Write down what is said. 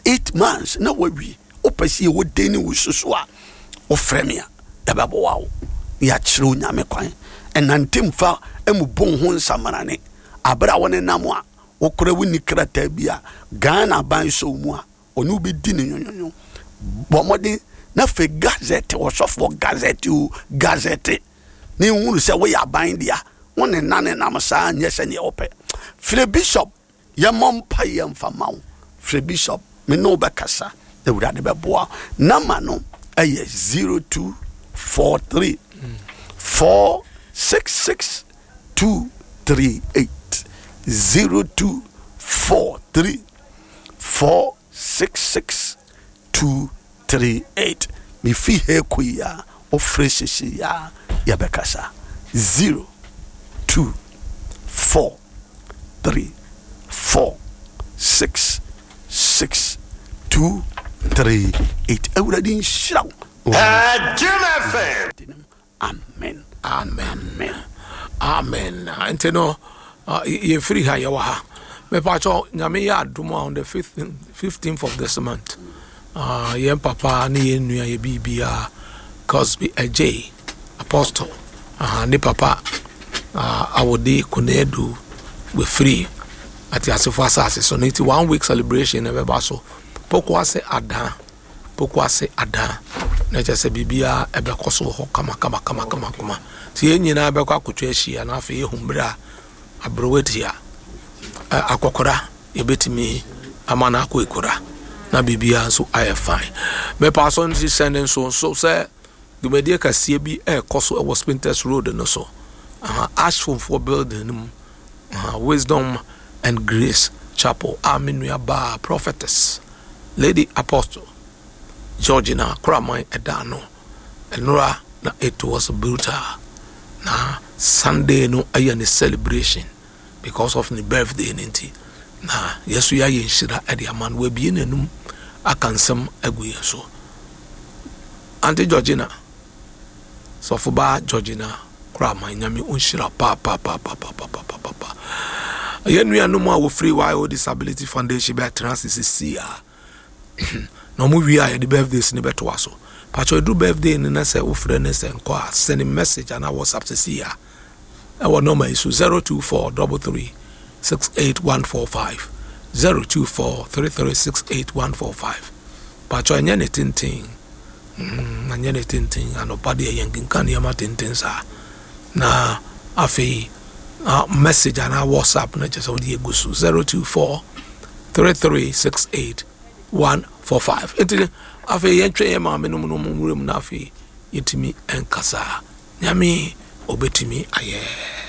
just 8 months na wawi opasi wo deni wo susu a wo fremia ebebo wa wo ya chiro nyame kwan enantemfa emubon ho nsamarane abra woni namo a wokora woni krata bia Ghana ban so mu a onu be di ne nyonyonyo bomode na fe gazette wo sofo gazette ni wunu se wo ya ban dia woni nane namsa nyese ne ope Free Bishop ya mompa ya mfamaw Free Bishop me no be kasa e wura de be boa nama no eye 0243 466 238 0243 466 238 mi fi he kuya o fresh ya bekasa 0243 466 238 everybody in shout Jim FM. Amen. Ante no ye free ha ya ha. Me pacho nyame ya adom on the 15th of this month. Ye papa ni ye nua ye bibia Cosby AJ Apostle. Ni papa awodi kunedu we free at Asifo Asase. So niti 1 week celebration e be baso. Poko ase ada. Na just bibia ebe koso ho kama ti enyina be kwa kotwa ahia na afa ehumbra abrowet akokora yebetimi amana akokora na bibia so aye fine me person si sending so say the media kasie bi koso e was Spinters Road no so Ashford for building Wisdom and Grace Chapel Aminua Ba Prophetess Lady Apostle Georgina Kramai Edano Enora na it was brutal na Sunday no ayane celebration because of the birthday ninti na yesu ya yenshira ade aman we bi nenum akansam aguye so Auntie Georgina so foba Georgina Kramai nyame onshira pa yenu no mo free YO Disability Foundation be transisia no mu wi a the birthdays ni beto aso pacho do birthday ni na say wo frene say nko send message and WhatsApp to see ya our number is 0243368145 0243368145 pacho anya ne tintin anopade yankin kan ya matintin sa na afi message and WhatsApp na just odi egusu 0243368145 enti afi yentwe ma menum na afi yetimi enkasa nyame obetimi aye